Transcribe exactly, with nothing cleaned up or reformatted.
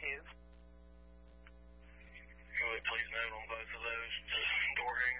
Go ahead, please note on both of those, the door hangers.